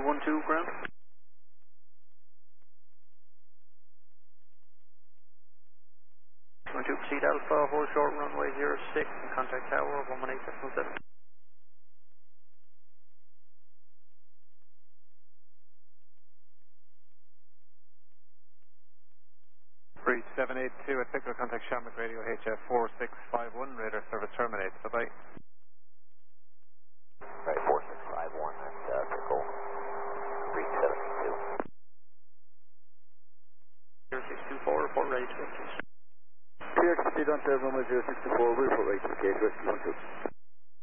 212 ground. 12 proceed Alpha, hold short runway 06 and contact tower 118.7. 3782 at Victor, contact Shamrock Radio HF 4651, radar service terminates. Bye-bye. Right, 4651 at Pickle, 3782. 0624, report ready to exit. Clear to proceed on runway 0624, we'll report right to the gate, rescue 12.